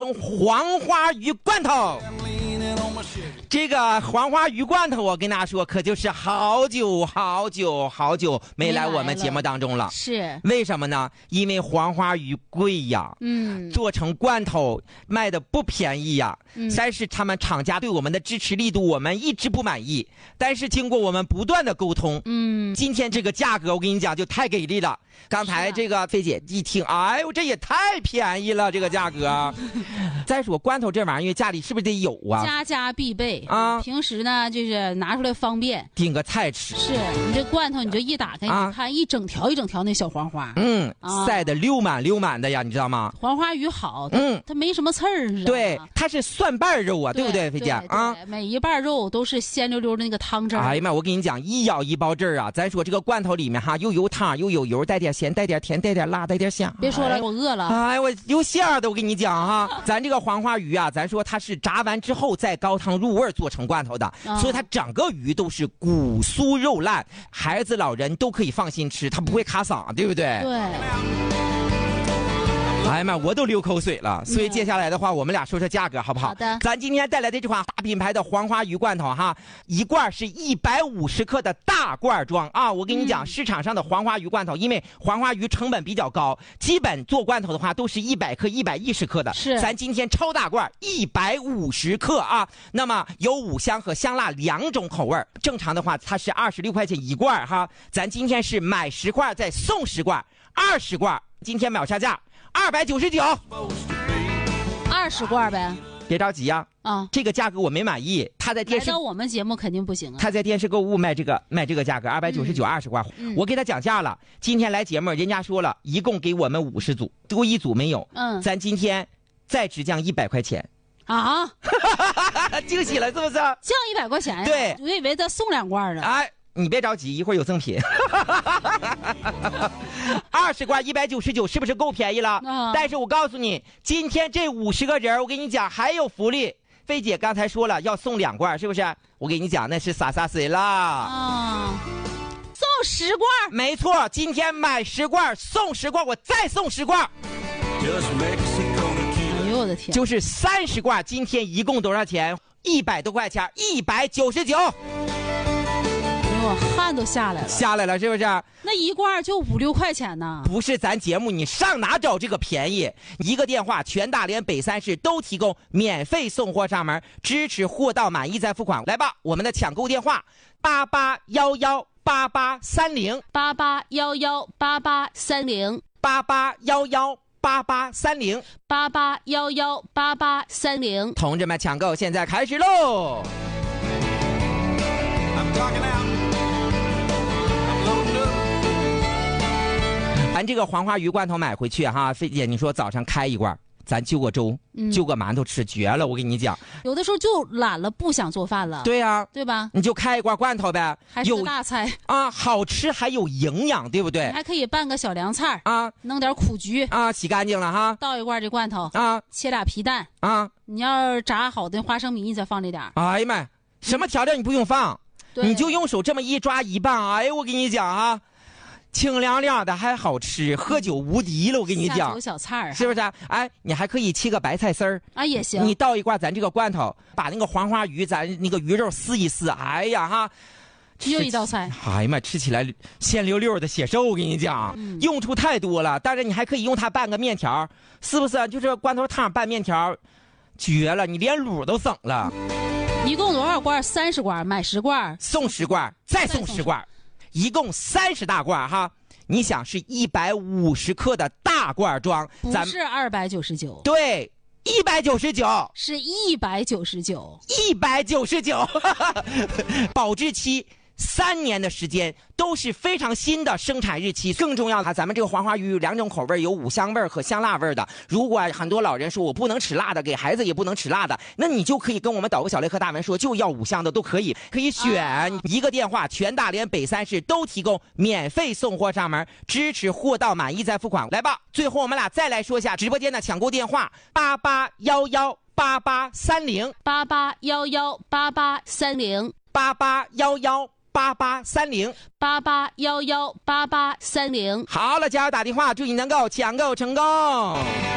尝黄花鱼罐头。这个黄花鱼罐头，我跟大家说，可就是好久没来我们节目当中了。 是为什么呢？因为黄花鱼贵呀，做成罐头卖的不便宜呀。但是他们厂家对我们的支持力度，我们一直不满意。但是经过我们不断的沟通，今天这个价格我跟你讲就太给力了。刚才这个菲姐一听，哎呦，这也太便宜了，这个价格。再说罐头这玩意儿，因为家里是不是得有啊？ 家家必备啊！平时呢，就是拿出来方便， 订个菜吃。 是你这罐头，你就一打开，你看一整条一整条那小黄花， 晒得溜满的呀，你知道吗？ 黄花鱼好，它没什么刺儿， 对，它是蒜瓣肉啊，对不对，菲姐啊？ 每一瓣肉都是鲜溜溜的那个汤汁。 哎呀妈，我跟你讲，一咬一包汁儿啊！咱说这个罐头里面哈，又有汤又有油，带点咸，带点甜，带点辣，带点香。 别说了，我饿了。 哎，我有馅的，我跟你讲哈，咱这个黄花鱼啊，咱说它是炸完之后再高汤入味做成罐头的，所以它整个鱼都是骨酥肉烂，孩子老人都可以放心吃，它不会卡嗓，对不对？ 对。 哎呀妈，我都流口水了。所以接下来的话，我们俩说说价格好不好？ 好的。 咱今天带来的这款大品牌的黄花鱼罐头哈，一罐是150克的大罐装啊。我跟你讲，市场上的黄花鱼罐头，因为黄花鱼成本比较高，基本做罐头的话都是100克、110克的。 是。 咱今天超大罐150克啊。那么有五香和香辣2种口味，正常的话它是26块钱一罐哈。咱今天是买10罐再送10罐，20罐，今天秒杀价。299，20 罐呗， 别着急呀。这个价格我没满意。他在电视， 来到我们节目肯定不行啊。 他在电视购物卖这个价格299，20罐。我给他讲价了。今天来节目，人家说了一共给我们50组，多一组没有。咱今天再只降100块钱啊！ 惊喜了是不是？ 降100块钱呀？ 对， 我以为他送2罐呢。 哎。你别着急，一会儿有赠品。20罐199，是不是够便宜了？但是我告诉你，今天这50个人，我跟你讲还有福利。菲姐刚才说了要送2罐，是不是？我给你讲那是撒谁啦？ 送10罐， 没错，今天买10罐送10罐，我再送10罐。 哎呦我的天！ 就是30罐，今天一共多少钱？100多块钱，199。 我汗都下来了，是不是？ 那一罐就5、6块钱呢？ 不是咱节目，你上哪找这个便宜？一个电话，全大连北3市都提供免费送货上门，支持货到满意再付款。来吧，我们的抢购电话88118830，88118830，88118830，同志们抢购现在开始喽！咱这个黄花鱼罐头买回去哈，菲姐你说早上开一罐，咱就个粥，就个馒头吃，绝了！我跟你讲， 有的时候就懒了，不想做饭了。 对呀， 对吧？ 你就开一罐罐头呗， 还是大菜啊，好吃还有营养，对不对？ 还可以拌个小凉菜啊， 弄点苦菊啊，洗干净了哈， 倒一罐这罐头啊， 切俩皮蛋啊， 你要是炸好的花生米，你再放这点。 哎呀妈，什么调料你不用放，你就用手这么一抓一拌，哎呦，我跟你讲啊。清凉凉的还好吃，喝酒无敌了，我跟你讲。 有小菜是不是？哎，你还可以切个白菜丝儿啊，也行。 你倒一罐咱这个罐头，把那个黄花鱼咱那个鱼肉撕一撕，哎呀哈， 又一道菜。 哎呀妈，吃起来鲜溜溜的显瘦，我跟你讲，用处太多了。当然你还可以用它拌个面条，是不是？就是罐头汤拌面条，绝了，你连卤都省了。 一共多少罐？30罐，买10罐送10罐，再送10罐。一共30大罐哈，你想是150克的大罐装， 不是299， 对，199 是199， 保质期3年的时间，都是非常新的生产日期。更重要的，咱们这个黄花鱼有2种口味，有五香味和香辣味的。如果很多老人说我不能吃辣的，给孩子也不能吃辣的，那你就可以跟我们导个小雷和大文说，就要五香的都可以，可以选一个电话，全大连北3市都提供免费送货上门，支持货到满意再付款。来吧，最后我们俩再来说一下直播间的抢购电话 88118830，88118830，88118830。 好了，加油打电话，祝你能够抢购成功。